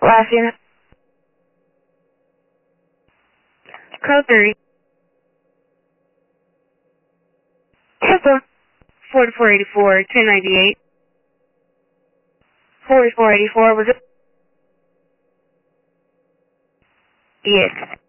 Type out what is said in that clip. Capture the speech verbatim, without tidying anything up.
Last unit. Code three. Tempo. forty-four eighty-four, ten ninety-eight. forty-four eighty-four, was it? Yes.